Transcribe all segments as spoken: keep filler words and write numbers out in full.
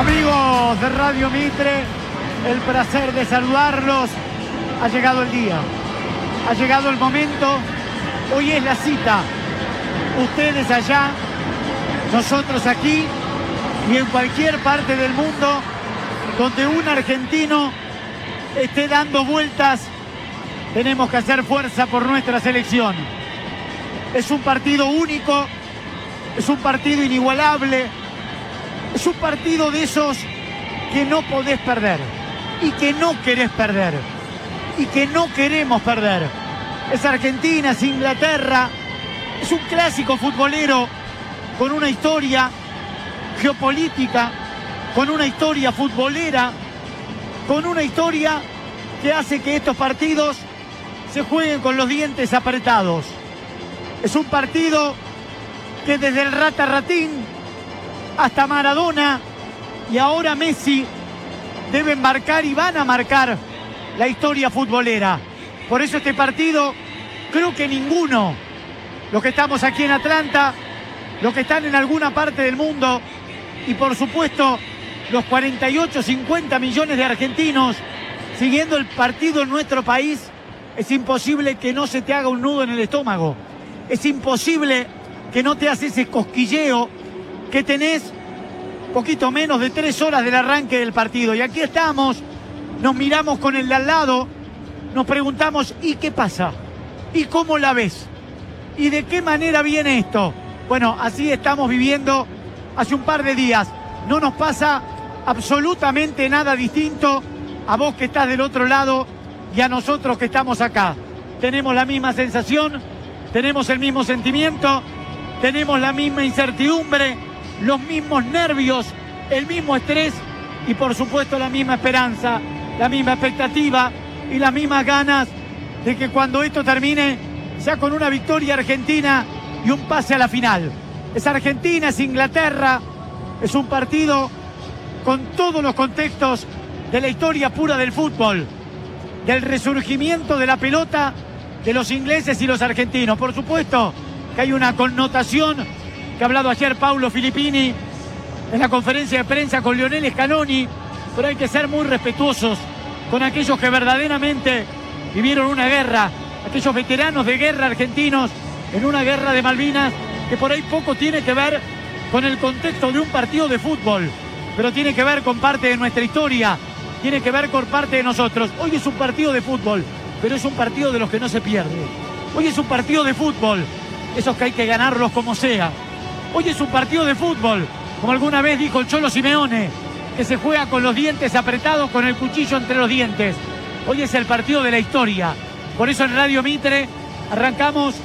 Amigos de Radio Mitre, el placer de saludarlos. Ha llegado el día, ha llegado el momento. Hoy es la cita. Ustedes allá, nosotros aquí y en cualquier parte del mundo donde un argentino esté dando vueltas, tenemos que hacer fuerza por nuestra selección. Es un partido único, es un partido inigualable, es un partido de esos que no podés perder y que no querés perder y que no queremos perder. Es Argentina, es Inglaterra, es un clásico futbolero con una historia geopolítica, con una historia futbolera, con una historia que hace que estos partidos se jueguen con los dientes apretados. Es un partido que desde el Rata Ratín hasta Maradona y ahora Messi deben marcar y van a marcar la historia futbolera. Por eso este partido, creo que ninguno, los que estamos aquí en Atlanta, los que están en alguna parte del mundo y por supuesto los cuarenta y ocho, cincuenta millones de argentinos siguiendo el partido en nuestro país, es imposible que no se te haga un nudo en el estómago. Es imposible que no te haces ese cosquilleo que tenés poquito menos de tres horas del arranque del partido. Y aquí estamos, nos miramos con el de al lado, nos preguntamos, ¿y qué pasa? ¿Y cómo la ves? ¿Y de qué manera viene esto? Bueno, así estamos viviendo hace un par de días. No nos pasa absolutamente nada distinto a vos que estás del otro lado y a nosotros que estamos acá. Tenemos la misma sensación, tenemos el mismo sentimiento, tenemos la misma incertidumbre, los mismos nervios, el mismo estrés y por supuesto la misma esperanza, la misma expectativa y las mismas ganas de que cuando esto termine sea con una victoria argentina y un pase a la final. Es Argentina, es Inglaterra, es un partido con todos los contextos de la historia pura del fútbol, del resurgimiento de la pelota de los ingleses y los argentinos. Por supuesto que hay una connotación que ha hablado ayer Paulo Filippini en la conferencia de prensa con Lionel Scaloni, pero hay que ser muy respetuosos con aquellos que verdaderamente vivieron una guerra, aquellos veteranos de guerra argentinos en una guerra de Malvinas que por ahí poco tiene que ver con el contexto de un partido de fútbol, pero tiene que ver con parte de nuestra historia, tiene que ver con parte de nosotros. Hoy es un partido de fútbol, pero es un partido de los que no se pierde. Hoy es un partido de fútbol, esos que hay que ganarlos como sea. Hoy es un partido de fútbol, como alguna vez dijo el Cholo Simeone, que se juega con los dientes apretados, con el cuchillo entre los dientes. Hoy es el partido de la historia. Por eso en Radio Mitre arrancamos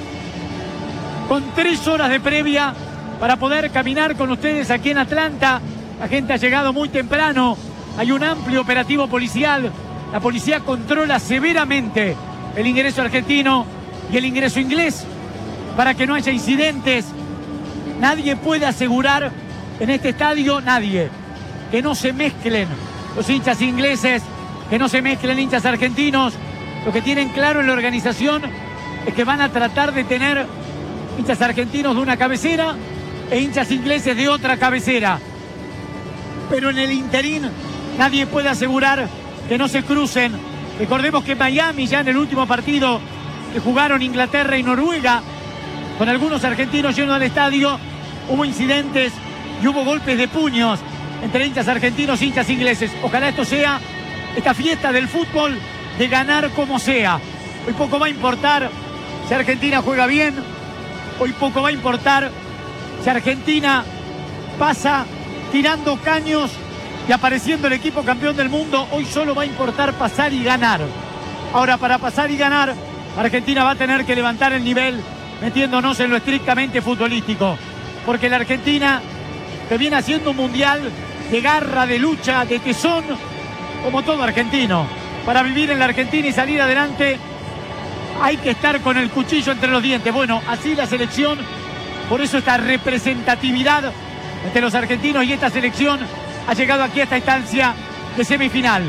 con tres horas de previa para poder caminar con ustedes aquí en Atlanta. La gente ha llegado muy temprano, hay un amplio operativo policial. La policía controla severamente el ingreso argentino y el ingreso inglés para que no haya incidentes. Nadie puede asegurar en este estadio, nadie, que no se mezclen los hinchas ingleses, que no se mezclen hinchas argentinos. Lo que tienen claro en la organización es que van a tratar de tener hinchas argentinos de una cabecera e hinchas ingleses de otra cabecera. Pero en el interín nadie puede asegurar que no se crucen. Recordemos que Miami, ya en el último partido que jugaron Inglaterra y Noruega, con algunos argentinos yendo al estadio, hubo incidentes y hubo golpes de puños entre hinchas argentinos e hinchas ingleses. Ojalá esto sea esta fiesta del fútbol de ganar como sea. Hoy poco va a importar si Argentina juega bien, hoy poco va a importar si Argentina pasa tirando caños y apareciendo el equipo campeón del mundo. Hoy solo va a importar pasar y ganar. Ahora, para pasar y ganar, Argentina va a tener que levantar el nivel metiéndonos en lo estrictamente futbolístico, porque la Argentina, que viene haciendo un mundial de garra, de lucha, de tesón, como todo argentino, para vivir en la Argentina y salir adelante hay que estar con el cuchillo entre los dientes. Bueno, así la selección, por eso esta representatividad entre los argentinos y esta selección ha llegado aquí a esta instancia de semifinal.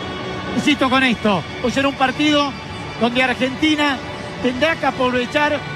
Insisto con esto, hoy será un partido donde Argentina tendrá que aprovechar